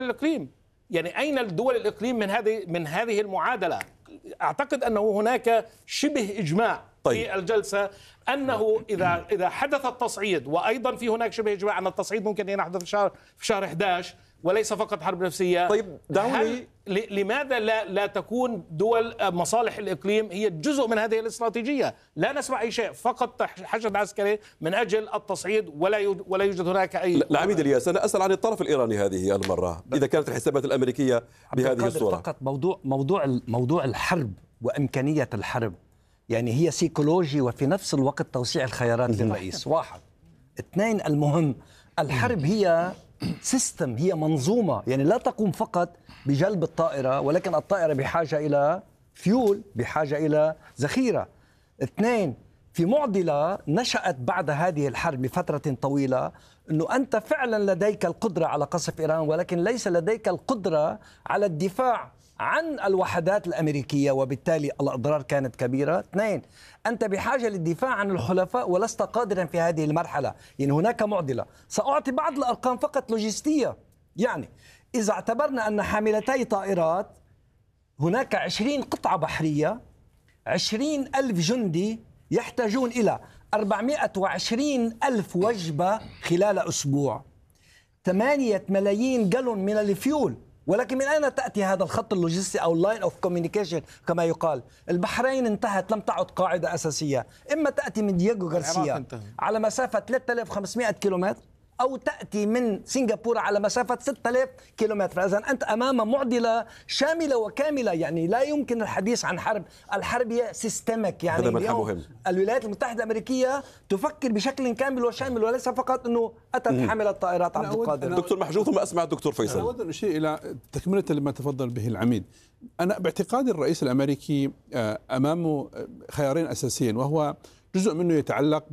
الإقليم. يعني أين الدول الإقليم من هذه المعادلة؟ أعتقد أنه هناك شبه إجماع في الجلسة أنه إذا حدث التصعيد، وأيضا في هناك شبه إجماع أن التصعيد ممكن أن يحدث في شهر 11 وليس فقط حرب نفسية. طيب دعوني، لماذا لا تكون دول مصالح الإقليم هي جزء من هذه الاستراتيجية؟ لا نسمع أي شيء، فقط حشد عسكري من أجل التصعيد، ولا يوجد هناك أي. العميد الياس، أنا أسأل عن الطرف الإيراني هذه المرة، إذا كانت الحسابات الأمريكية بهذه الصورة. فقط موضوع الحرب وإمكانية الحرب يعني هي سيكولوجي وفي نفس الوقت توسيع الخيارات للرئيس. واحد. اثنين، المهم الحرب هي سيستم، هي منظومة، يعني لا تقوم فقط بجلب الطائرة، ولكن الطائرة بحاجة إلى فيول، بحاجة إلى ذخيرة. اثنين، في معضلة نشأت بعد هذه الحرب بفترة طويلة، أنه أنت فعلا لديك القدرة على قصف إيران، ولكن ليس لديك القدرة على الدفاع عن الوحدات الأمريكية، وبالتالي الأضرار كانت كبيرة. اثنين، أنت بحاجة للدفاع عن الحلفاء ولست قادرا في هذه المرحلة، يعني هناك معضلة. سأعطي بعض الأرقام فقط لوجستية. يعني إذا اعتبرنا أن حاملتي طائرات هناك 20 قطعة بحرية، 20,000 جندي يحتاجون إلى 420,000 وجبة خلال أسبوع، 8 ملايين جالون من الفيول. ولكن من أين تأتي هذا الخط اللوجستي أو لاين أوف كوميونيكيشن كما يقال؟ البحرين انتهت، لم تعد قاعدة أساسية. إما تأتي من دييغو غارسيا على مسافة 3500 كيلومتر، أو تأتي من سنغافورة على مسافة 6000 كيلومتر. إذن أنت أمام معضلة شاملة وكاملة، يعني لا يمكن الحديث عن حرب. الحرب هي سيستمك، يعني اليوم الولايات المتحدة الأمريكية تفكر بشكل كامل وشامل، وليس فقط أنه أتت حاملة طائرات. عبد القادر. دكتور محجوب ثم أسمع الدكتور فيصل. أنا أود أن أشير إلى تكملة لما تفضل به العميد. أنا باعتقاد الرئيس الأمريكي أمامه خيارين أساسيين، وهو جزء منه يتعلق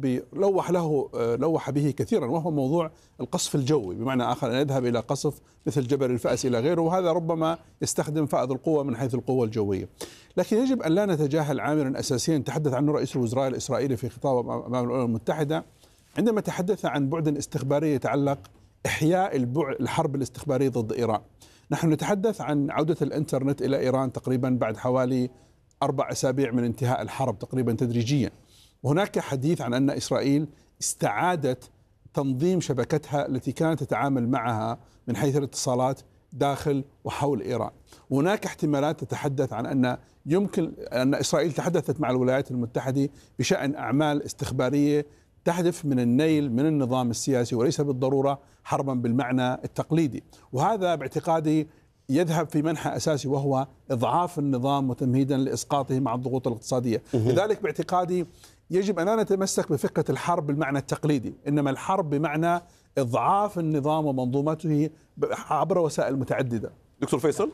لوح به كثيرا، وهو موضوع القصف الجوي، بمعنى آخر أن يذهب إلى قصف مثل جبل الفأس إلى غيره، وهذا ربما يستخدم فائض القوة من حيث القوة الجوية. لكن يجب أن لا نتجاهل عاملا أساسيا تحدث عنه رئيس الوزراء الإسرائيلي في خطابه أمام الأمم المتحدة، عندما تحدث عن بعد استخباري يتعلق إحياء الحرب الاستخبارية ضد إيران. نحن نتحدث عن عودة الإنترنت إلى إيران تقريبا بعد حوالي 4 أسابيع من انتهاء الحرب تقريبا تدريجيا، وهناك حديث عن أن إسرائيل استعادت تنظيم شبكتها التي كانت تتعامل معها من حيث الاتصالات داخل وحول إيران. هناك احتمالات تتحدث عن أن يمكن أن إسرائيل تحدثت مع الولايات المتحدة بشأن أعمال استخبارية تهدف من النيل من النظام السياسي، وليس بالضرورة حربا بالمعنى التقليدي، وهذا باعتقادي يذهب في منحى أساسي، وهو إضعاف النظام وتمهيدا لإسقاطه مع الضغوط الاقتصادية. لذلك باعتقادي يجب أن لا نتمسك بفكرة الحرب بالمعنى التقليدي، إنما الحرب بمعنى إضعاف النظام ومنظومته عبر وسائل متعددة. دكتور فيصل.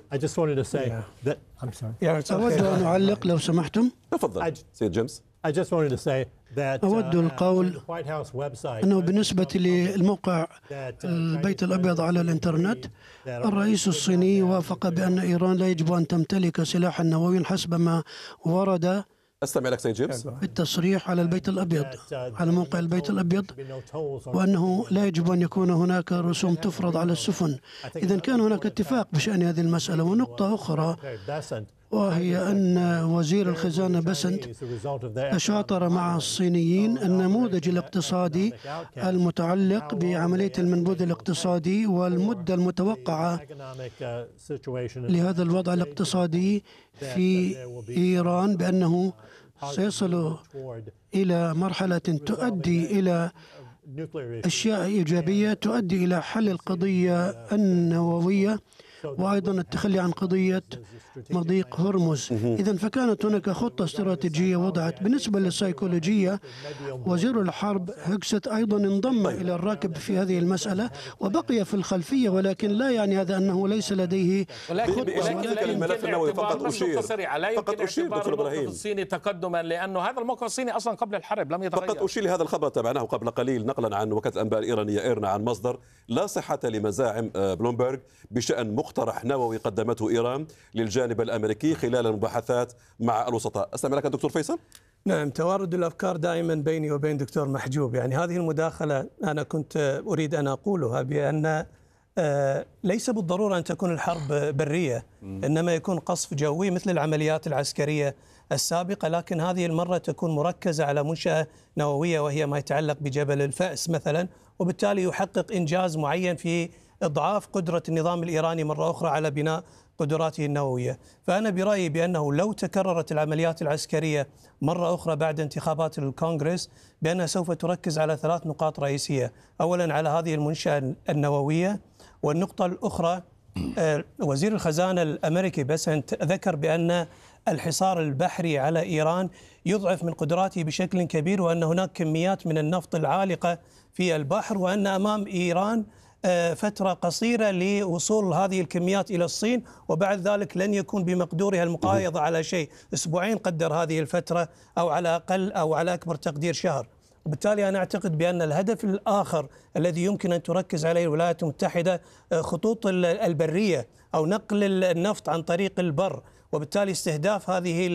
أود أن أعلق لو سمحتم. تفضل سيد جيمس. أود القول أنه بالنسبة للموقع البيت الأبيض على الإنترنت، الرئيس الصيني وافق بأن إيران لا يجب أن تمتلك سلاحا نوويا حسب ما ورد أستمع لك سيد جيمس. بالتصريح على البيت الأبيض، على موقع البيت الأبيض، وأنه لا يجب أن يكون هناك رسوم تفرض على السفن. إذن كان هناك اتفاق بشأن هذه المسألة. ونقطة أخرى، وهي أن وزير الخزانة بسنت تشاطر مع الصينيين النموذج الاقتصادي المتعلق بعملية المنبوذ الاقتصادي والمدة المتوقعة لهذا الوضع الاقتصادي في إيران، بأنه سيصل إلى مرحلة تؤدي إلى أشياء إيجابية، تؤدي إلى حل القضية النووية، وأيضا التخلي عن قضية مضيق هرمز. إذن فكانت هناك خطة استراتيجية وضعت. بالنسبة للسيكولوجية، وزير الحرب هيكست أيضا انضم إلى الراكب في هذه المسألة وبقي في الخلفية، ولكن لا يعني هذا أنه ليس لديه خطة. الملف النووي فقط أشير دكتور إبراهيم الصيني تقدما، لأنه هذا الموقف الصيني أصلا قبل الحرب لم يتغير. فقط أشير لهذا الخبر تابعناه قبل قليل نقلا عن وكالة الأنباء الإيرانية إيرنا عن مصدر: لا صحة لمزاعم بلومبرغ بشأن مقترح نووي قدمته إيران للجانب الأمريكي خلال المباحثات مع الوسطاء. أستمع لك دكتور فيصل. نعم، توارد الأفكار دائما بيني وبين دكتور محجوب. يعني هذه المداخلة أنا كنت أريد أن أقولها، بأن ليس بالضرورة أن تكون الحرب برية، إنما يكون قصف جوي مثل العمليات العسكرية السابقة، لكن هذه المرة تكون مركزة على منشأة نووية وهي ما يتعلق بجبل الفأس مثلا، وبالتالي يحقق إنجاز معين في إضعاف قدرة النظام الإيراني مرة أخرى على بناء قدراته النووية. فأنا برأيي بأنه لو تكررت العمليات العسكرية مرة أخرى بعد انتخابات الكونغرس بأنها سوف تركز على 3 نقاط رئيسية. أولا على هذه المنشأة النووية، والنقطة الأخرى وزير الخزانة الأمريكي بسنت ذكر بأن الحصار البحري على إيران يضعف من قدراته بشكل كبير، وأن هناك كميات من النفط العالقة في البحر، وأن أمام إيران فترة قصيرة لوصول هذه الكميات إلى الصين، وبعد ذلك لن يكون بمقدورها المقايضة على شيء. أسبوعين قدر هذه الفترة، أو على أقل أو على أكبر تقدير شهر. وبالتالي أنا أعتقد بأن الهدف الآخر الذي يمكن أن تركز عليه الولايات المتحدة خطوط البرية أو نقل النفط عن طريق البر، وبالتالي استهداف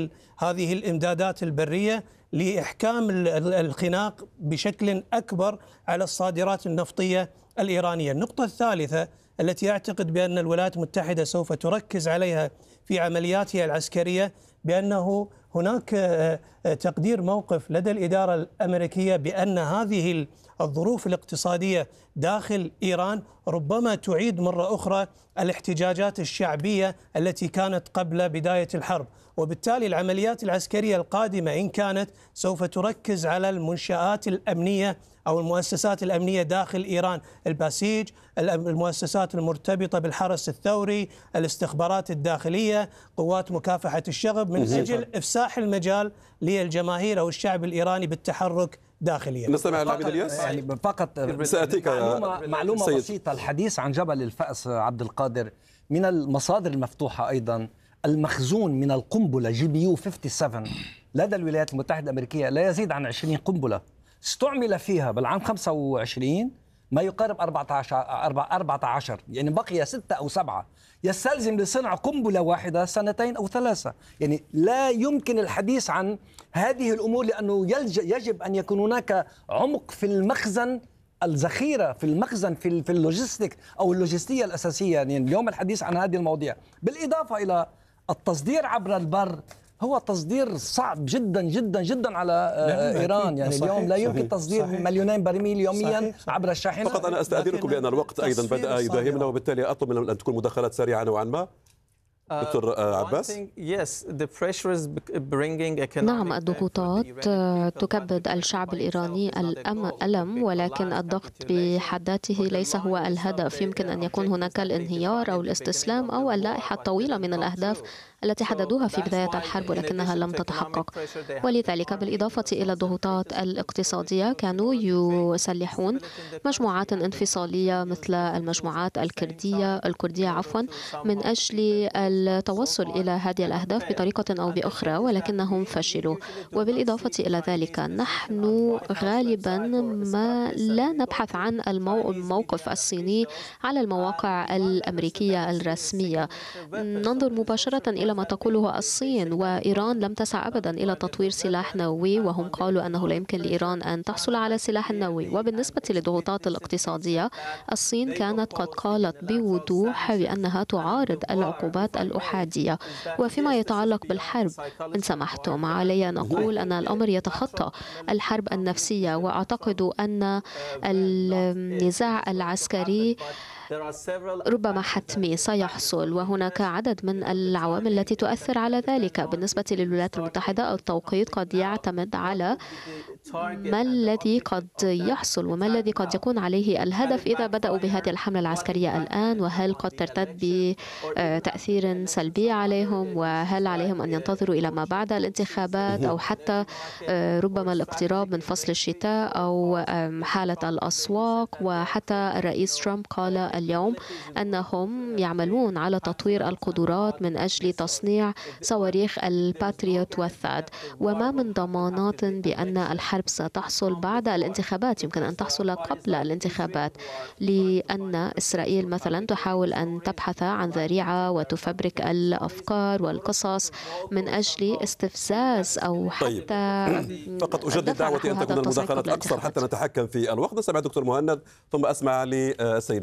هذه الإمدادات البرية لإحكام الخناق بشكل أكبر على الصادرات النفطية الإيرانية. النقطة الثالثة التي أعتقد بأن الولايات المتحدة سوف تركز عليها في عملياتها العسكرية بأنه هناك تقدير موقف لدى الإدارة الأمريكية بأن هذه الظروف الاقتصادية داخل إيران ربما تعيد مرة أخرى الاحتجاجات الشعبية التي كانت قبل بداية الحرب، وبالتالي العمليات العسكرية القادمة إن كانت سوف تركز على المنشآت الأمنية أو المؤسسات الأمنية داخل إيران، الباسيج، المؤسسات المرتبطة بالحرس الثوري، الاستخبارات الداخلية، قوات مكافحة الشغب، من أجل إفساح المجال للجماهير أو الشعب الإيراني بالتحرك داخليا. نستمع العميد الياس. يعني فقط سأتيك معلومة بسيطة. الحديث عن جبل الفأس عبد القادر من المصادر المفتوحة أيضا المخزون من القنبلة GBU 57 لدى الولايات المتحدة الأمريكية لا يزيد عن 20 قنبلة استعمل فيها بالعام 25 ما يقارب 14، يعني بقي 6 أو 7، يستلزم لصنع قنبلة واحدة 2 أو 3. يعني لا يمكن الحديث عن هذه الأمور لأنه يجب أن يكون هناك عمق في المخزن، الذخيرة في المخزن، في اللوجستيك أو اللوجستية الأساسية. يعني اليوم الحديث عن هذه المواضيع بالإضافة إلى التصدير عبر البر هو تصدير صعب جدا جدا جدا على إيران. يعني صحيح اليوم لا يمكن تصدير 2 برميل يوميا عبر الشاحنة. فقط أنا أستأذنكم لأن الوقت أيضا بدأ يداهمنا، وبالتالي أطلب من أن تكون مداخلات سريعة نوعا ما. دكتور عباس. نعم، الضغوطات تكبد الشعب الإيراني الألم، ولكن الضغط بحد ذاته ليس هو الهدف. يمكن أن يكون هناك الانهيار أو الاستسلام أو اللائحة الطويلة من الأهداف التي حددوها في بداية الحرب ولكنها لم تتحقق. ولذلك بالإضافة إلى الضغوطات الاقتصادية كانوا يسلحون مجموعات انفصالية مثل المجموعات الكردية من أجل التوصل إلى هذه الأهداف بطريقة أو بأخرى، ولكنهم فشلوا. وبالإضافة إلى ذلك نحن غالبا ما لا نبحث عن الموقف الصيني على المواقع الأمريكية الرسمية، ننظر مباشرة إلى ما تقوله الصين. وإيران لم تسعى أبدا إلى تطوير سلاح نووي، وهم قالوا أنه لا يمكن لإيران أن تحصل على سلاح نووي. وبالنسبة للضغوطات الاقتصادية، الصين كانت قد قالت بوضوح بأنها تعارض العقوبات الأحادية. وفيما يتعلق بالحرب، إن سمحتم علي أن أقول أن الأمر يتخطى الحرب النفسية، وأعتقد أن النزاع العسكري ربما حتمي سيحصل، وهناك عدد من العوامل التي تؤثر على ذلك. بالنسبة للولايات المتحدة التوقيت قد يعتمد على ما الذي قد يحصل وما الذي قد يكون عليه الهدف إذا بدأوا بهذه الحملة العسكرية الآن، وهل قد ترتد بتأثير سلبي عليهم، وهل عليهم أن ينتظروا إلى ما بعد الانتخابات، أو حتى ربما الاقتراب من فصل الشتاء أو حالة الأسواق. وحتى الرئيس ترامب قال اليوم أنهم يعملون على تطوير القدرات من أجل تصنيع صواريخ الباتريوت والثاد، وما من ضمانات بأن الحرب ستحصل بعد الانتخابات. يمكن أن تحصل قبل الانتخابات، لأن إسرائيل مثلا تحاول أن تبحث عن ذريعة وتفبرك الأفكار والقصص من أجل استفزاز أو حتى فقط أجدد دعوتي أن تكون المداخلات أكثر حتى نتحكم في الوقت. نسمع دكتور مهند ثم أسمع للسيد جيمس.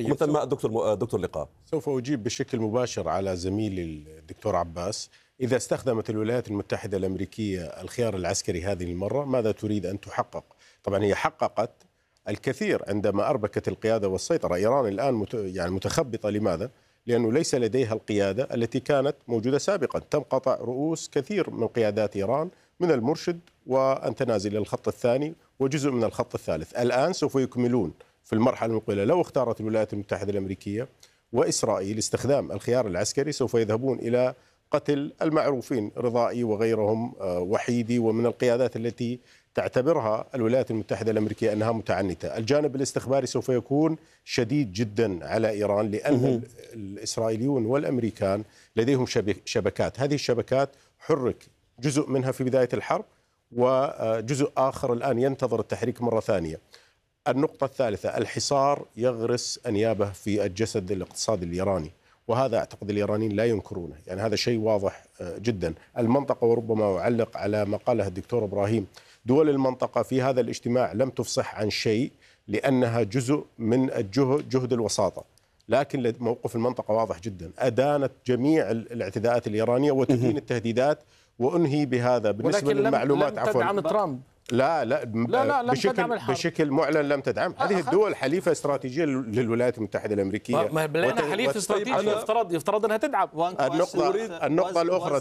من ثم دكتور لقاء. سوف أجيب بشكل مباشر على زميلي الدكتور عباس. إذا استخدمت الولايات المتحدة الأمريكية الخيار العسكري هذه المرة، ماذا تريد أن تحقق؟ طبعا هي حققت الكثير عندما أربكت القيادة والسيطرة. إيران الآن يعني متخبطة. لماذا؟ لأنه ليس لديها القيادة التي كانت موجودة سابقا. تم قطع رؤوس كثير من قيادات إيران، من المرشد وأن تنازل إلى الخط الثاني وجزء من الخط الثالث. الآن سوف يكملون في المرحلة المقبلة. لو اختارت الولايات المتحدة الأمريكية وإسرائيل استخدام الخيار العسكري، سوف يذهبون إلى قتل المعروفين، رضائي وغيرهم، وحيدي، ومن القيادات التي تعتبرها الولايات المتحدة الأمريكية أنها متعنتة. الجانب الاستخباري سوف يكون شديد جدا على إيران، لأن الإسرائيليون والأمريكان لديهم شبكات. هذه الشبكات حرك جزء منها في بداية الحرب، وجزء آخر الآن ينتظر التحريك مرة ثانية. النقطة الثالثة، الحصار يغرس أنيابه في الجسد الاقتصادي الإيراني، وهذا أعتقد الإيرانيين لا ينكرونه. يعني هذا شيء واضح جدا. المنطقة، وربما أعلق على ما قاله الدكتور إبراهيم، دول المنطقة في هذا الاجتماع لم تفصح عن شيء، لأنها جزء من جهد الوساطة. لكن موقف المنطقة واضح جدا، أدانت جميع الاعتداءات الإيرانية وتدين التهديدات. وأنهي بهذا بالنسبة للمعلومات. لم تدعم ترامب. لا بشكل معلن لم تدعم. هذه الدول حليفة استراتيجية للولايات المتحدة الأمريكية. لأنها حليف استراتيجي، يفترض أنها تدعم. النقطة الأخرى،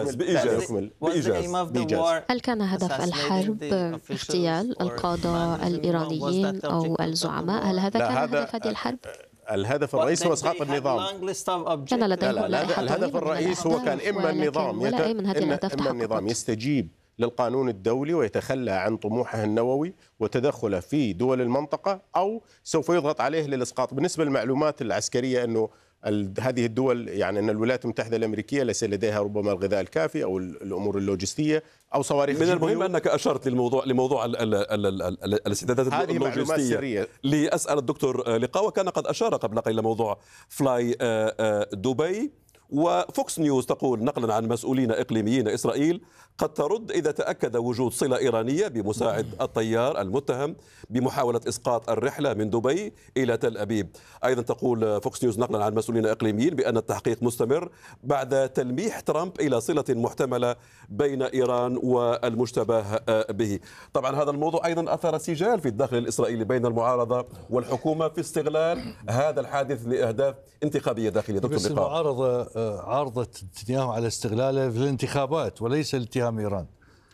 بإيجاز. هل كان هدف الحرب اغتيال القادة الإيرانيين أو الزعماء؟ هل هذا كان هدف هذه الحرب؟ الهدف الرئيسي هو إسقاط النظام. كان لديهم الهدف الرئيسي هو كان إما النظام يستجيب للقانون الدولي ويتخلى عن طموحه النووي وتدخله في دول المنطقة، أو سوف يضغط عليه للإسقاط. بالنسبة للمعلومات العسكرية، أنه هذه الدول، يعني أن الولايات المتحدة الأمريكية ليس لديها ربما الغذاء الكافي أو الأمور اللوجستية أو صواريخ. من المهم أنك أشرت لموضوع الاستعدادات اللوجستية. لأسأل الدكتور لقاء، وكان قد أشار قبل قليل موضوع فلاي دبي. وفوكس نيوز تقول نقلا عن مسؤولين إقليميين، إسرائيل قد ترد إذا تأكد وجود صلة إيرانية بمساعد الطيار المتهم بمحاولة إسقاط الرحلة من دبي إلى تل أبيب. أيضا تقول فوكس نيوز نقلا عن مسؤولين إقليميين بأن التحقيق مستمر بعد تلميح ترامب إلى صلة محتملة بين إيران والمشتبه به. طبعا هذا الموضوع أيضا أثار سجال في الداخل الإسرائيلي بين المعارضة والحكومة في استغلال هذا الحادث لأهداف انتخابية داخلية. دكتور بس لقاء، المعارضة عارضت نتنياهو على استغلاله في الانتخابات وليس الاتهام إيران.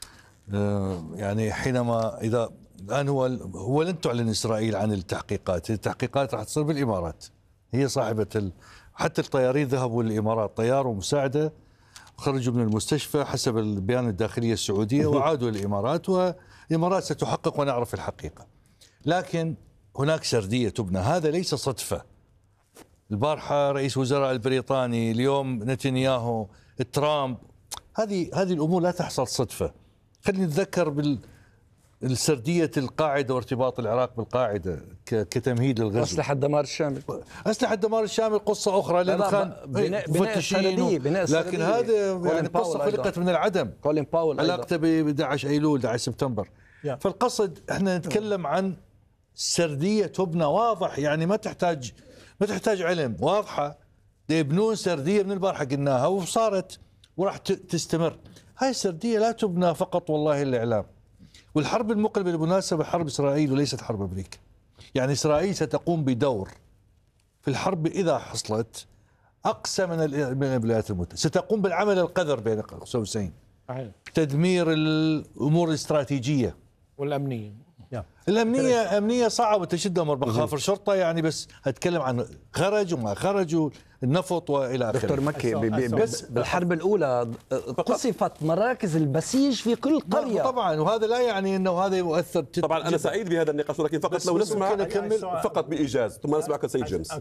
يعني حينما إذا الآن هو لن تعلن إسرائيل عن التحقيقات راح تصير بالإمارات. هي صاحبة حتى الطيارين ذهبوا للإمارات، طيار ومساعدة، خرجوا من المستشفى حسب البيان الداخلية السعودية وعادوا للإمارات، والإمارات ستحقق ونعرف الحقيقة. لكن هناك سردية تبنى، هذا ليس صدفة. البارحة رئيس وزراء البريطاني، اليوم نتنياهو، ترامب، هذه الأمور لا تحصل صدفة. خلينا نتذكر بالسردية القاعدة وارتباط العراق بالقاعدة كتمهيد للغزو. أسلحة الدمار الشامل. أسلحة الدمار الشامل قصة أخرى، لأن كان بناء لكن هذا يعني قصة خلقت من العدم. كولين باول علاقته ب 11 أيلول 11 سبتمبر. فالقصد احنا نتكلم عن سردية تبنى واضح، يعني ما تحتاج علم، واضحة. يبنون سردية من البارحة قلناها وصارت وراح تستمر. هاي السردية لا تبنى فقط والله الإعلام. والحرب المقبلة بالمناسبة حرب إسرائيل وليست حرب أمريكا. يعني إسرائيل ستقوم بدور في الحرب إذا حصلت أقسى من الولايات المتحدة. ستقوم بالعمل القذر بين قوسين، تدمير الأمور الاستراتيجية والأمنية. الأمنية صعبة تشد أمر مخافر شرطة، يعني بس أتكلم عن خرج وما خرجوا، النفط وإلى آخره. دكتور مكي، بالحرب الأولى قصفت مراكز البسيج في كل قرية. طبعا، وهذا لا يعني أنه هذا يؤثر. طبعا أنا سعيد بهذا النقاش، ولكن فقط لو نسمع فقط بإيجاز ثم نسمعك سيد جيمس.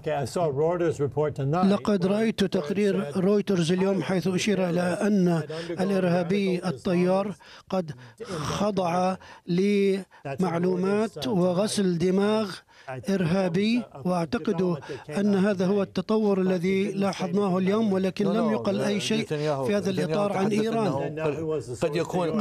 لقد رأيت تقرير رويترز اليوم حيث أشير إلى أن الإرهابي الطيار قد خضع لمعلومات وغسل دماغ إرهابي، وأعتقد أن هذا هو التطور الذي لاحظناه اليوم، ولكن لم يقل أي شيء في هذا الإطار عن إيران. قد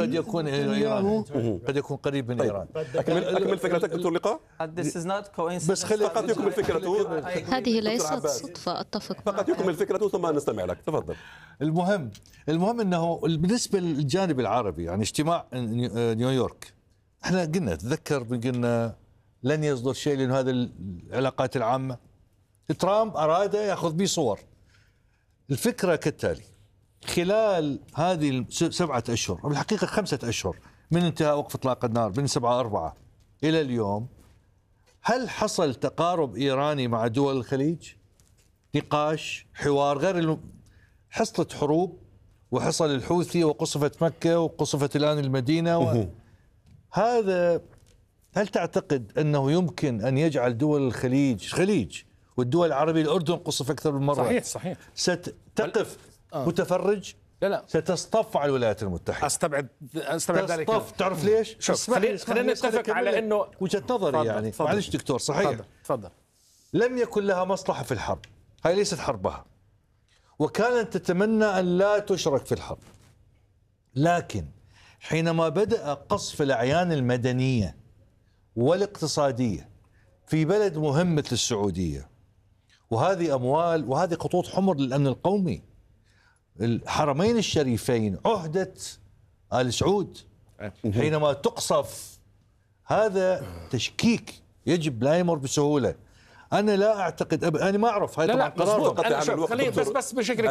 يكون قريب من إيران. أكمل فكرتك دكتور لقاء. بس فقط يكمل فكرته. هذه ليست صدفة، أتفق فقط يكمل فكرته ثم نستمع لك. تفضل. المهم أنه بالنسبة للجانب العربي، يعني اجتماع نيويورك، احنا قلنا لن يصدر شيء لأن هذا العلاقات العامة. ترامب أراد يأخذ به صور. الفكرة كالتالي: خلال هذه 7 أشهر، أو بالحقيقة 5 أشهر من انتهاء وقف إطلاق النار بين 7/4 إلى اليوم، هل حصل تقارب إيراني مع دول الخليج؟ نقاش، حوار، غير حصلت حروب، وحصل الحوثي وقصفت مكة وقصفت الآن المدينة هذا هل تعتقد أنه يمكن أن يجعل دول الخليج والدول العربية، الأردن قصف أكثر من مرة، صحيح ستقف متفرج؟ لا ستصطف على الولايات المتحدة. استبعد ذلك. تعرف ليش؟ خلينا نتفق على انه وجهة نظري، يعني معلش دكتور، صحيح، تفضل. لم يكن لها مصلحة في الحرب، هاي ليست حربها، وكانت تتمنى أن لا تشرك في الحرب. لكن حينما بدأ قصف الأعيان المدنية والاقتصادية في بلد مهم مثل السعودية، وهذه أموال وهذه خطوط حمر للأمن القومي، الحرمين الشريفين، عهدة آل سعود، حينما تقصف، هذا تشكيك يجب لا يمر بسهولة. أنا لا أعتقد أنا ما أعرف، هاي طبعا قرار. خليني بس بشكل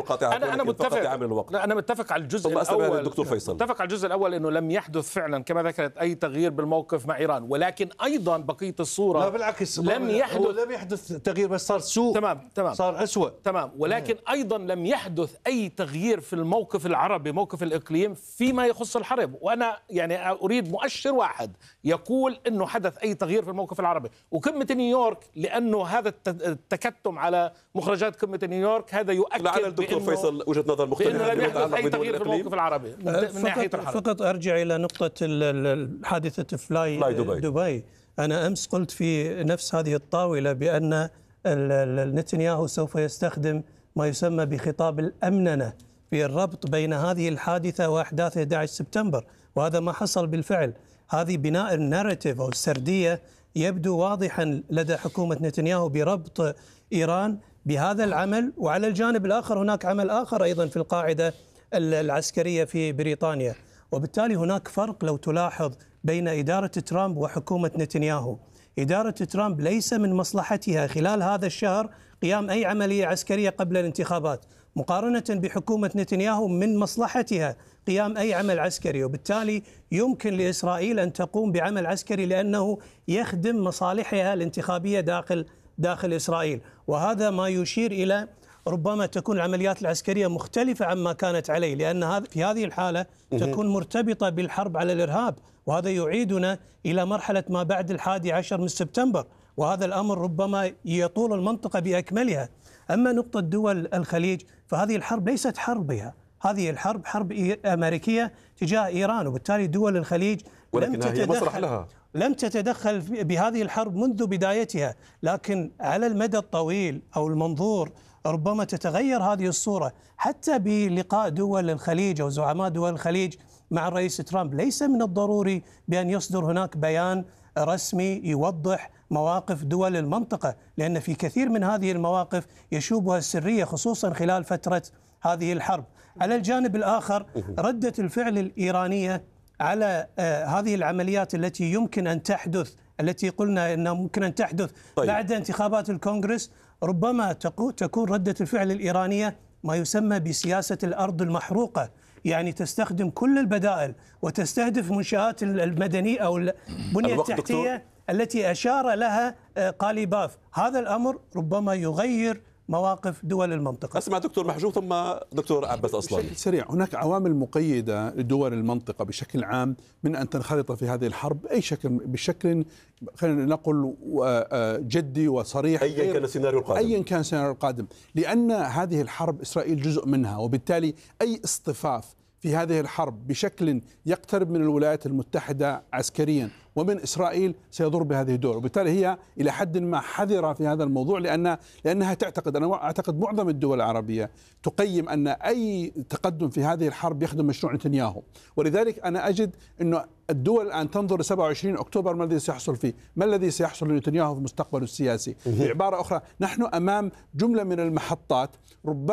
أنا متفق على الجزء الأول. دكتور فيصل، متفق على الجزء الأول إنه لم يحدث فعلا كما ذكرت أي تغيير بالموقف مع إيران، ولكن أيضا بقية الصورة لا بالعكس، لم يحدث تغيير، بس صار سوء. تمام صار أسوأ. تمام، ولكن أيضا لم يحدث أي تغيير في الموقف العربي، موقف الإقليم فيما يخص الحرب. وأنا يعني أريد مؤشر واحد يقول إنه حدث أي تغيير في الموقف العربي، وقمة نيويورك، لأنه هذا التكتم على مخرجات قمة نيويورك هذا يؤكد لعل الدكتور فيصل وجهة نظر مختلفة بأنه لم يحدث أي تغيير في الموقف العربي من ناحية الحرب. فقط أرجع إلى نقطة حادثة فلاي دبي. أنا أمس قلت في نفس هذه الطاولة بأن نتنياهو سوف يستخدم ما يسمى بخطاب الأمننة في الربط بين هذه الحادثة وأحداث 11 سبتمبر، وهذا ما حصل بالفعل. هذه بناء الناريتيف أو السردية يبدو واضحا لدى حكومة نتنياهو بربط إيران بهذا العمل. وعلى الجانب الآخر هناك عمل آخر أيضا في القاعدة العسكرية في بريطانيا، وبالتالي هناك فرق لو تلاحظ بين إدارة ترامب وحكومة نتنياهو. إدارة ترامب ليس من مصلحتها خلال هذا الشهر قيام أي عملية عسكرية قبل الانتخابات، مقارنة بحكومة نتنياهو من مصلحتها قيام أي عمل عسكري، وبالتالي يمكن لإسرائيل أن تقوم بعمل عسكري لأنه يخدم مصالحها الانتخابية داخل إسرائيل. وهذا ما يشير إلى ربما تكون العمليات العسكرية مختلفة عما كانت عليه، لأن في هذه الحالة تكون مرتبطة بالحرب على الإرهاب، وهذا يعيدنا إلى مرحلة ما بعد 11 من سبتمبر، وهذا الأمر ربما يطول المنطقة بأكملها. أما نقطة دول الخليج فهذه الحرب ليست حربها، هذه الحرب حرب أمريكية تجاه إيران، وبالتالي دول الخليج لم تتدخل بهذه الحرب منذ بدايتها. لكن على المدى الطويل أو المنظور ربما تتغير هذه الصورة. حتى بلقاء دول الخليج أو زعماء دول الخليج مع الرئيس ترامب ليس من الضروري بأن يصدر هناك بيان رسمي يوضح مواقف دول المنطقة، لأن في كثير من هذه المواقف يشوبها السرية خصوصا خلال فترة هذه الحرب. على الجانب الآخر ردة الفعل الإيرانية على هذه العمليات التي يمكن أن تحدث، التي قلنا أنها ممكن أن تحدث بعد انتخابات الكونغرس، ربما تكون ردة الفعل الإيرانية ما يسمى بسياسة الأرض المحروقة، يعني تستخدم كل البدائل وتستهدف منشآت المدنية أو البنية التحتية التي أشار لها قاليباف. هذا الأمر ربما يغير مواقف دول المنطقة. أسمع دكتور محجوب ثم دكتور عباس أصلاني. بشكل سريع، هناك عوامل مقيدة لدول المنطقة بشكل عام من أن تنخرط في هذه الحرب بأي شكل، بشكل خلينا نقول جدي وصريح، أيا كان السيناريو القادم، لأن هذه الحرب إسرائيل جزء منها، وبالتالي أي اصطفاف في هذه الحرب بشكل يقترب من الولايات المتحدة عسكريا ومن إسرائيل سيضر بهذه الدول، وبالتالي هي إلى حد ما حذرة في هذا الموضوع لأنها تعتقد، أنا أعتقد معظم الدول العربية تقيم أن أي تقدم في هذه الحرب يخدم مشروع نتنياهو، ولذلك أنا أجد أنه الدول الآن تنظر ل 27 أكتوبر ما الذي سيحصل فيه، ما الذي سيحصل لنتنياهو في مستقبله السياسي. بعبارة أخرى، نحن أمام جملة من المحطات ربما